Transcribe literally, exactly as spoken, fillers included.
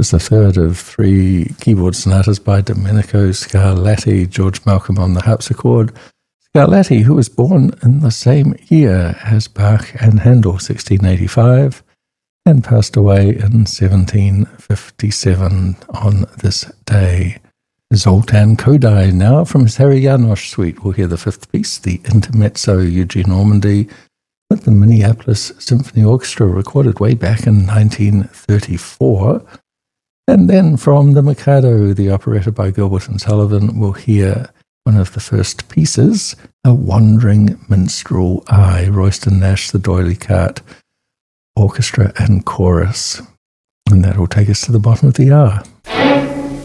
was the third of three keyboard sonatas by Domenico Scarlatti, George Malcolm on the harpsichord. Scarlatti, who was born in the same year as Bach and Handel, sixteen eighty-five, and passed away in seventeen fifty-seven on this day. Zoltan Kodály now from his Harry Janos suite. We'll hear the fifth piece, the Intermezzo Eugene Ormandy, with the Minneapolis Symphony Orchestra, recorded way back in nineteen thirty-four. And then from the Mikado, the operetta by Gilbert and Sullivan, we'll hear one of the first pieces, A Wandering Minstrel Eye, Royston Nash, the D'Oyly Carte Orchestra and Chorus. And that'll take us to the bottom of the hour.